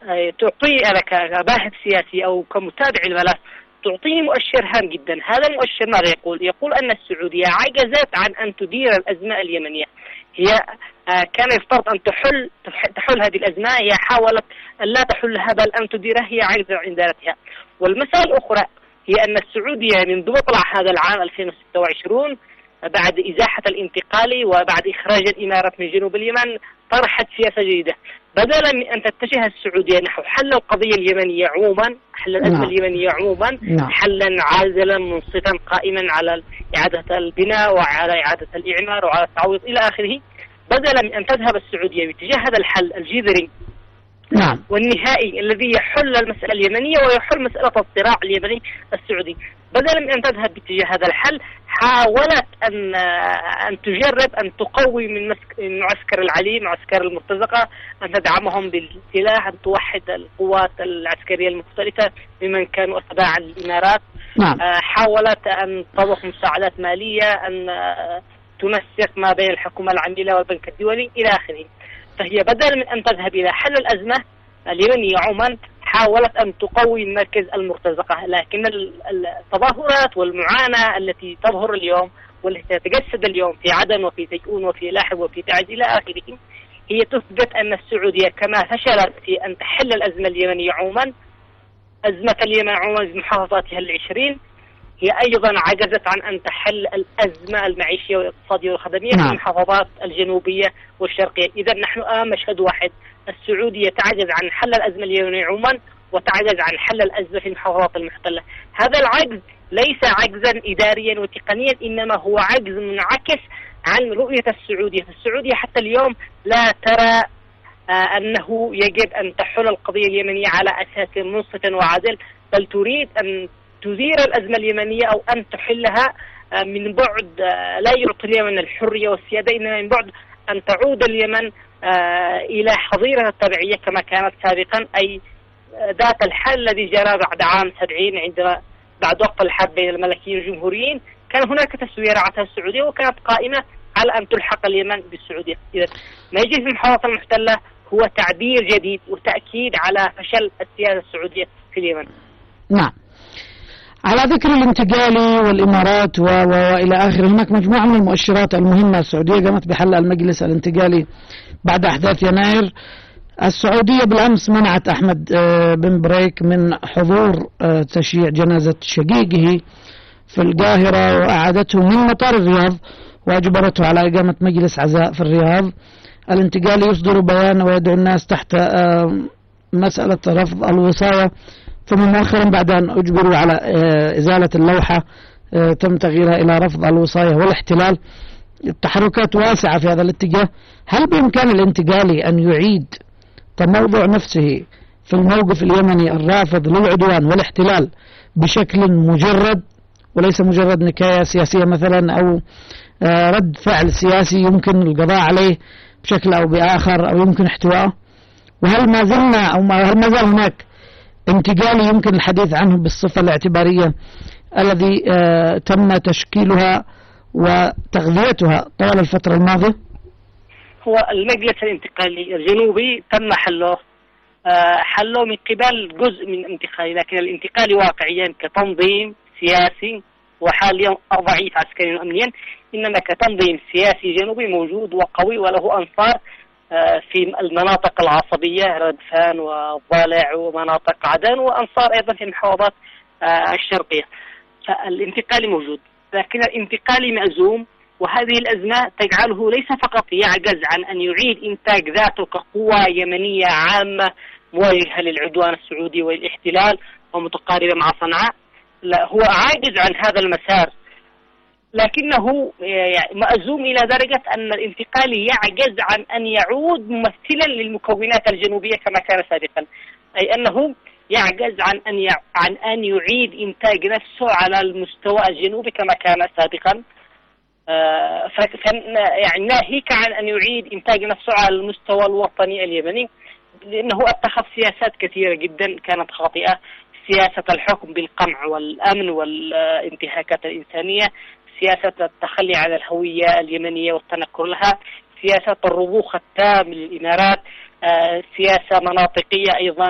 تعطي أنا كباحث سياسي أو كمتابع الملف تعطيني مؤشر هام جدا. هذا المؤشر ماذا يقول أن السعودية عجزت عن أن تدير الأزمة اليمنية. هي كان يفترض أن تحل هذه الأزمة، هي حاولت أن لا تحلها بل أن تديرها، هي عجزت عن إدارتها. والمسألة الأخرى هي أن السعودية منذ مطلع هذا العام 2026 بعد إزاحة الانتقالي وبعد إخراج الإمارات من جنوب اليمن طرحت سياسة جديدة. بدلا من أن تتجه السعودية نحو حل القضية اليمنية عموما، حل الأزمة اليمنية عموما، حلا عادلا منصفا قائما على إعادة البناء وعلى إعادة الإعمار وعلى التعويض إلى آخره، بدلا من أن تذهب السعودية باتجاه هذا الحل الجذري والنهائي الذي يحل المسألة اليمنية ويحل مسألة الصراع اليمني السعودي، بدلا من أن تذهب باتجاه هذا الحل حاولت أن تجرب أن تقوي من معسكر العلي، معسكر المرتزقة، أن تدعمهم بالسلاح، أن توحد القوات العسكرية المختلفة ممن كانوا أتباع الإمارات. حاولت أن تضخ مساعدات مالية، أن تنسق ما بين الحكومة العاملة والبنك الدولي إلى آخره. فهي بدل من أن تذهب إلى حل الأزمة اليمنية عموما حاولت أن تقوي مركز المرتزقة. لكن التظاهرات والمعاناة التي تظهر اليوم والتي تتجسد اليوم في عدن وفي تيئون وفي لاحق وفي تعز إلى آخره هي تثبت أن السعودية كما فشلت في أن تحل الأزمة اليمنية عموما، أزمة اليمن عموما بمحافظاتها 20، هي أيضا عجزت عن أن تحل الأزمة المعيشية والاقتصادية والخدمية في المحافظات الجنوبية والشرقية. إذا نحن أمام مشهد واحد، السعودية تعجز عن حل الأزمة اليمنية عموما وتعجز عن حل الأزمة في المحافظات المحتلة. هذا العجز ليس عجزا إداريا وتقنيا، إنما هو عجز منعكس عن رؤية السعودية. السعودية حتى اليوم لا ترى أنه يجب أن تحل القضية اليمنية على أساس منصف وعادل، بل تريد أن تدير الأزمة اليمنية أو أن تحلها من بعد لا يعطي اليمن الحرية والسيادة، إنما من بعد أن تعود اليمن إلى حظيرة الطبيعية كما كانت سابقا، أي ذات الحل الذي جرى بعد عام 70 عندما بعد وقت الحرب بين الملكيين والجمهوريين كان هناك تسوية رعتها السعودية وكانت قائمة على أن تلحق اليمن بالسعودية. إذا ما يجري في المحافظات المحتلة هو تعبير جديد وتأكيد على فشل السياسة السعودية في اليمن. نعم. على ذكر الانتقالي والإمارات وإلى آخره، هناك مجموعة من المؤشرات المهمة. السعودية قامت بحل المجلس الانتقالي بعد أحداث يناير. السعودية بالأمس منعت أحمد بن بريك من حضور تشييع جنازة شقيقه في القاهرة وأعادته من مطار الرياض وأجبرته على إقامة مجلس عزاء في الرياض. الانتقالي يصدر بيان ويدعو الناس تحت مسألة رفض الوصاية، ثم مؤخرا بعد أن أجبروا على إزالة اللوحة تم تغييرها إلى رفض الوصاية والاحتلال. التحركات واسعة في هذا الاتجاه. هل بإمكان الانتقالي أن يعيد تموضع نفسه في الموقف اليمني الرافض للعدوان والاحتلال بشكل مجرد وليس مجرد نكاية سياسية مثلا أو رد فعل سياسي يمكن القضاء عليه بشكل أو بآخر أو يمكن احتوائه؟ وهل ما زلنا أو هل ما زال هناك انتقالي يمكن الحديث عنه بالصفة الاعتبارية الذي تم تشكيلها وتغذيتها طوال الفترة الماضية؟ هو المجلس الانتقالي الجنوبي تم حله من قبل جزء من الانتقالي، لكن الانتقالي واقعيا كتنظيم سياسي وحاليا ضعيف عسكريا وأمنيا، إنما كتنظيم سياسي جنوبي موجود وقوي وله أنصار في المناطق العصبية ردفان وضالع ومناطق عدن، وأنصار أيضا في المحافظات الشرقية. فالانتقالي موجود، لكن الانتقالي مأزوم، وهذه الأزمة تجعله ليس فقط يعجز عن أن يعيد إنتاج ذاته كقوة يمنية عامة مواجهة للعدوان السعودي والاحتلال ومتقاربة مع صنعاء، لا، هو عاجز عن هذا المسار، لكنه مأزوم إلى درجة أن الانتقالي يعجز عن أن يعود ممثلا للمكونات الجنوبية كما كان سابقا، أي أنه يعجز عن أن يعيد إنتاج نفسه على المستوى الجنوبي كما كان سابقا، يعني ناهيك عن أن يعيد إنتاج نفسه على المستوى الوطني اليمني، لأنه اتخذ سياسات كثيرة جدا كانت خاطئة، سياسة الحكم بالقمع والأمن والانتهاكات الإنسانية، سياسة التخلي عن الهوية اليمنية والتنكر لها، سياسة الرضوخ التام للإمارات، سياسة مناطقية أيضا